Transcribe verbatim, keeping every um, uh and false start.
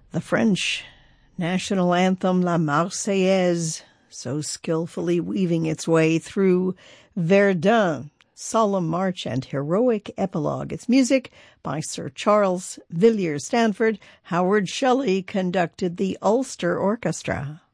The French national anthem La Marseillaise, so skillfully weaving its way through Verdun, solemn march and heroic epilogue. It's music by Sir Charles Villiers Stanford. Howard Shelley conducted the Ulster Orchestra.